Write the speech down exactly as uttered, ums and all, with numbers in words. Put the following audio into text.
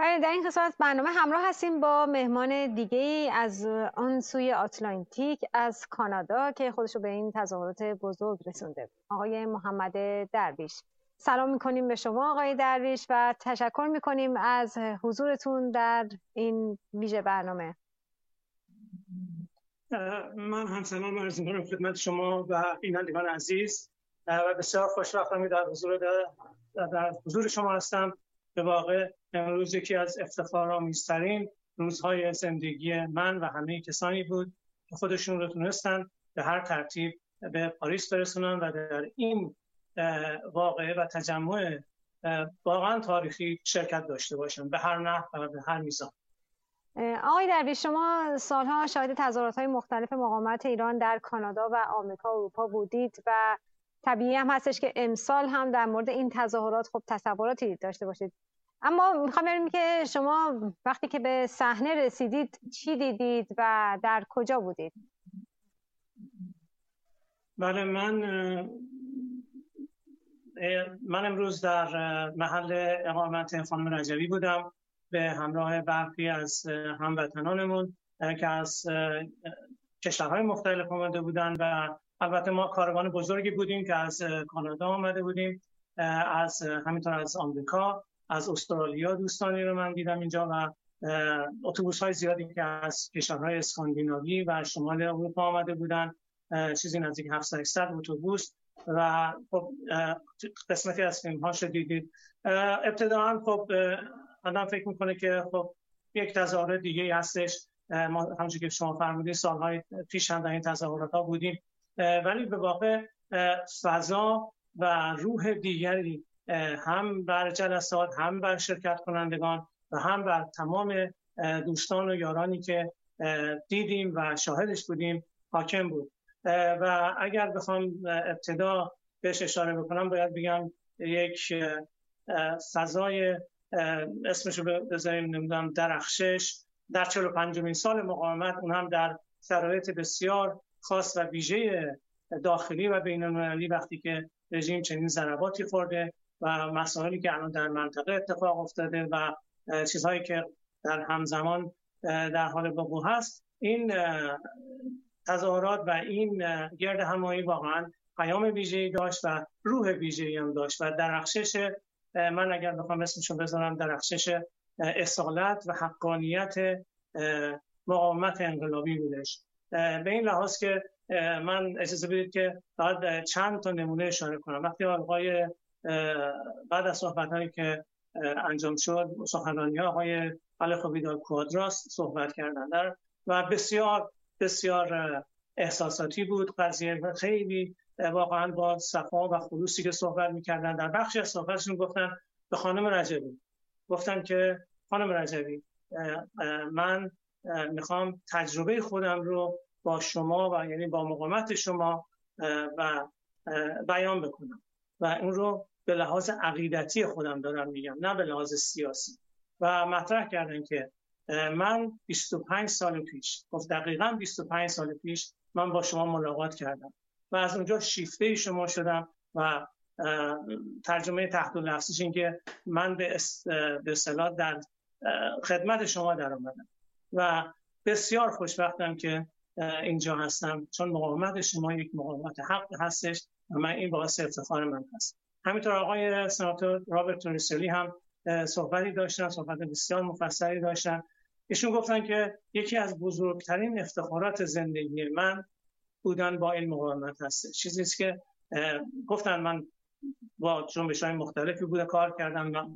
بله، در این قسمت برنامه همراه هستیم با مهمان دیگه ای از آن سوی آتلانتیک، از کانادا، که خودشو به این تظاهرات بزرگ رسونده، آقای محمد درویش. سلام میکنیم به شما آقای درویش و تشکر میکنیم از حضورتون در این ویژه برنامه. من هم سلام عرض میکنم خدمت شما و بینندگان عزیز و بسیار خوشوقتم در حضور در, در حضور شما هستم. به واقع امروز یکی از افتخارآمیزترین روزهای زندگی من و همه کسانی بود که خودشون رو تونستن به هر ترتیب به پاریس برسونن و در این واقعه و تجمع واقعا تاریخی شرکت داشته باشن به هر نحو و به هر میزان. آقای درویش، شما سالها شاهد تظاهرات‌های مختلف مقاومت ایران در کانادا و آمریکا و اروپا بودید و طبیعی هم هستش که امسال هم در مورد این تظاهرات خب تصوراتی داشته باشید. اما میخوام ببینم که شما وقتی که به صحنه رسیدید چی دیدید و در کجا بودید؟ بله، من من امروز در محل اقامت خانم رجوی بودم به همراه برخی از هموطنانمون که از کشورهای مختلف آمده بودن و البته ما کاروان بزرگی بودیم که از کانادا آمده بودیم، از همینطور از آمریکا، از استرالیا دوستانی رو من دیدم اینجا و اتوبوس‌های زیادی که از کشورهای اسکاندیناوی و شمال اروپا آمده بودن، چیزی نزدیک هفتصد هشتصد اتوبوس و خب قسمتی از فیلم‌ها شو دیدید. ابتداً خب آدم فکر میکنه که خب یک تظاهرات دیگه هستش، ما همونجوری که شما فرمودید سالهای پیش هم در این تظاهرات‌ها بودیم، ولی به واقع فضا و روح دیگری هم بر جلسات، هم بر شرکت کنندگان و هم بر تمام دوستان و یارانی که دیدیم و شاهدش بودیم حاکم بود. و اگر بخوام ابتدا بهش اشاره بکنم باید بگم یک فضای اسمشو بذاریم نمیدونم درخشش در چهل و پنجمین سال مقاومت، اون هم در شرایط بسیار خاص و ویژه داخلی و بین‌المللی، وقتی که رژیم چنین ضرباتی خورده و مسائلی که الان در منطقه اتفاق افتاده و چیزهایی که در همزمان در حال وقوع هست، این تظاهرات و این گرد همایی واقعا پیام ویژه‌ای داشت و روح ویژه‌ای هم داشت و درخشش، من اگر بخوام اسمشو بذارم، درخشش اصالت و حقانیت مقاومت انقلابی بودش. به این لحاظ که من اجازه بدید که فقط چند تا نمونه اشاره کنم. وقتی آقای بعد از صحبت‌هایی که انجام شد، سخنرانی‌ها آقای الخ ویدال کوادراس صحبت کردن در و بسیار بسیار احساساتی بود قضیه، خیلی واقعا با صفا و خلوصی که صحبت می‌کردن. در بخشی از صحبتشون گفتن به خانم رجوی، گفتن که خانم رجوی من میخوام تجربه خودم رو با شما و یعنی با مقاومت شما و بیان بکنم و اون رو به لحاظ عقیدتی خودم دارم میگم، نه به لحاظ سیاسی. و مطرح کردن که من بیست و پنج سال پیش، گفت دقیقاً بیست و پنج سال پیش من با شما ملاقات کردم و از اونجا شیفته شما شدم و ترجمه تحت لفظیش این که من به اصطلاح در خدمت شما در آمدم و بسیار خوشبختم که اینجا هستم، چون مقاومت شما یک مقاومت حق هستش و من این باعث افتخار من هست. همینطور آقای سناتور رابرت توریسلی هم صحبتی داشتن، صحبت بسیار مفصلی داشتن. ایشون گفتن که یکی از بزرگترین افتخارات زندگی من بودن با این مقاومت هست. چیزی است که گفتن من با جنبش‌های مختلفی بوده کار کردم